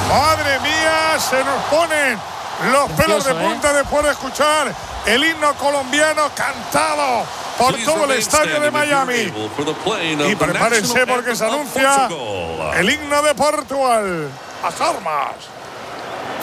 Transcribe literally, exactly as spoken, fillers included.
Madre mía, se nos ponen los pelos de punta, ¿eh?, después de escuchar el himno colombiano cantado por todo el estadio de Miami. Y prepárense porque se anuncia el himno de Portugal. ¡Las armas!